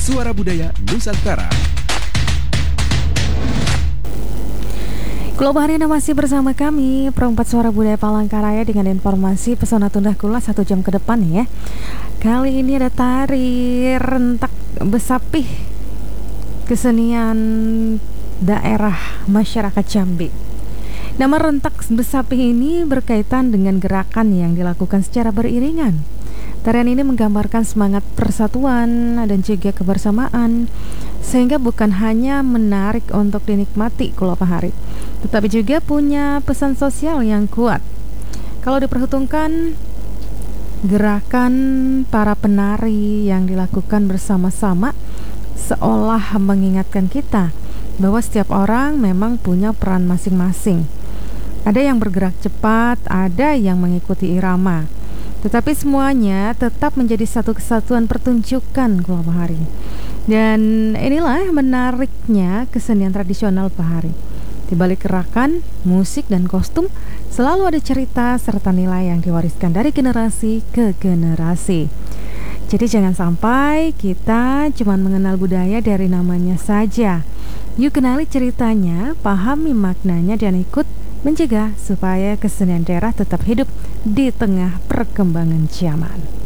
Suara Budaya Nusantara. Global hari ini masih bersama kami Perempat Suara Budaya Palangkaraya dengan informasi pesona Tunda Kula 1 jam ke depan ya. Kali ini ada tari rentak besapih, kesenian daerah masyarakat Jambi. Nama rentak besapih ini berkaitan dengan gerakan yang dilakukan secara beriringan. Tarian ini menggambarkan semangat persatuan dan juga kebersamaan, sehingga bukan hanya menarik untuk dinikmati Kulo Pahari, tetapi juga punya pesan sosial yang kuat. Kalau diperhitungkan, gerakan para penari yang dilakukan bersama-sama seolah mengingatkan kita bahwa setiap orang memang punya peran masing-masing. Ada yang bergerak cepat, ada yang mengikuti irama, tetapi semuanya tetap menjadi satu kesatuan pertunjukan Kulo Pahari. Dan inilah menariknya kesenian tradisional Pahari. Di balik gerakan, musik, dan kostum selalu ada cerita serta nilai yang diwariskan dari generasi ke generasi. Jadi jangan sampai kita cuma mengenal budaya dari namanya saja. Yuk kenali ceritanya, pahami maknanya, dan ikut mencegah supaya kesenian daerah tetap hidup di tengah perkembangan zaman.